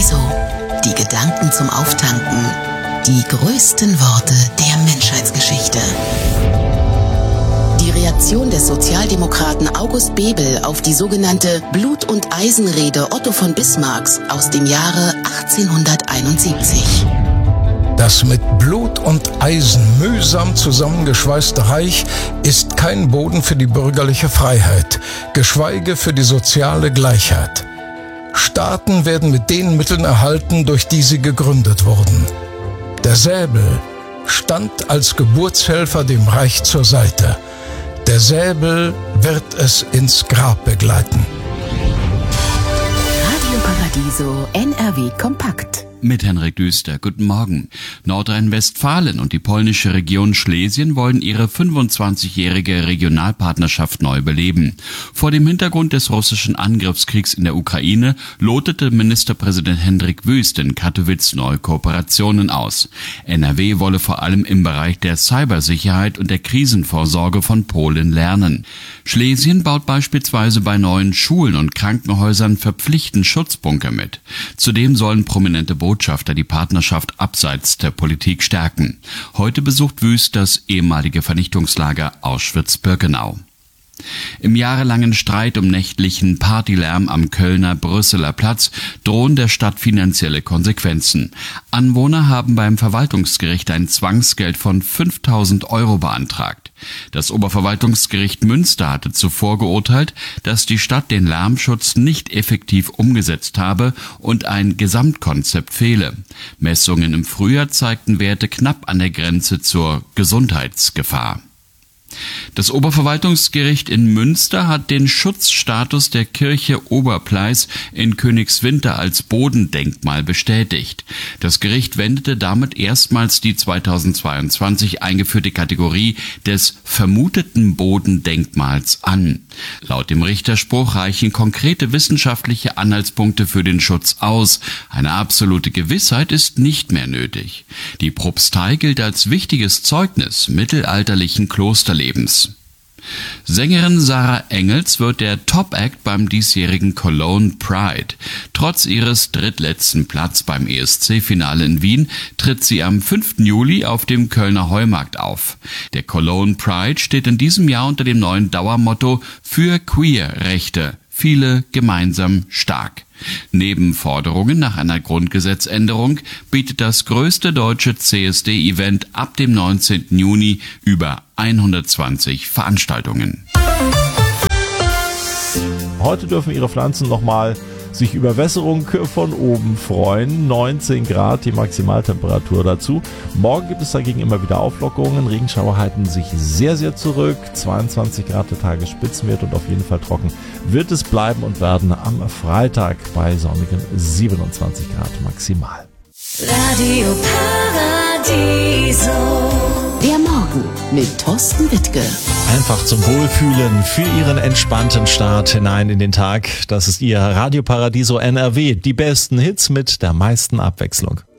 Paradiso. Die Gedanken zum Auftanken. Die größten Worte der Menschheitsgeschichte. Die Reaktion des Sozialdemokraten August Bebel auf die sogenannte Blut- und Eisenrede Otto von Bismarcks aus dem Jahre 1871. Das mit Blut und Eisen mühsam zusammengeschweißte Reich ist kein Boden für die bürgerliche Freiheit, geschweige für die soziale Gleichheit. Staaten werden mit den Mitteln erhalten, durch die sie gegründet wurden. Der Säbel stand als Geburtshelfer dem Reich zur Seite. Der Säbel wird es ins Grab begleiten. Radio Paradiso NRW Kompakt. Mit Henrik Düster. Guten Morgen. Nordrhein-Westfalen und die polnische Region Schlesien wollen ihre 25-jährige Regionalpartnerschaft neu beleben. Vor dem Hintergrund des russischen Angriffskriegs in der Ukraine lotete Ministerpräsident Hendrik Wüst in Katowice neue Kooperationen aus. NRW wolle vor allem im Bereich der Cybersicherheit und der Krisenvorsorge von Polen lernen. Schlesien baut beispielsweise bei neuen Schulen und Krankenhäusern verpflichtend Schutzbunker mit. Zudem sollen prominente Botschafter die Partnerschaft abseits der Politik stärken. Heute besucht Wüst das ehemalige Vernichtungslager Auschwitz-Birkenau. Im jahrelangen Streit um nächtlichen Partylärm am Kölner Brüsseler Platz drohen der Stadt finanzielle Konsequenzen. Anwohner haben beim Verwaltungsgericht ein Zwangsgeld von 5.000 € beantragt. Das Oberverwaltungsgericht Münster hatte zuvor geurteilt, dass die Stadt den Lärmschutz nicht effektiv umgesetzt habe und ein Gesamtkonzept fehle. Messungen im Frühjahr zeigten Werte knapp an der Grenze zur Gesundheitsgefahr. Das Oberverwaltungsgericht in Münster hat den Schutzstatus der Kirche Oberpleis in Königswinter als Bodendenkmal bestätigt. Das Gericht wendete damit erstmals die 2022 eingeführte Kategorie des vermuteten Bodendenkmals an. Laut dem Richterspruch reichen konkrete wissenschaftliche Anhaltspunkte für den Schutz aus. Eine absolute Gewissheit ist nicht mehr nötig. Die Propstei gilt als wichtiges Zeugnis mittelalterlichen Klosterlebens. Sängerin Sarah Engels wird der Top-Act beim diesjährigen Cologne Pride. Trotz ihres drittletzten Platz beim ESC-Finale in Wien tritt sie am 5. Juli auf dem Kölner Heumarkt auf. Der Cologne Pride steht in diesem Jahr unter dem neuen Dauermotto für Queer-Rechte. Viele gemeinsam stark. Neben Forderungen nach einer Grundgesetzänderung bietet das größte deutsche CSD-Event ab dem 19. Juni über 120 Veranstaltungen. Heute dürfen Ihre Pflanzen nochmal sich über Wässerung von oben freuen. 19 Grad die Maximaltemperatur dazu. Morgen gibt es dagegen immer wieder Auflockerungen. Regenschauer halten sich sehr, sehr zurück. 22 Grad der Tagesspitzenwert und auf jeden Fall trocken wird es bleiben und werden am Freitag bei sonnigen 27 Grad maximal. Radio Paradiso. Der Morgen mit Thorsten Wittke. Einfach zum Wohlfühlen für Ihren entspannten Start hinein in den Tag. Das ist Ihr Radio Paradiso NRW. Die besten Hits mit der meisten Abwechslung.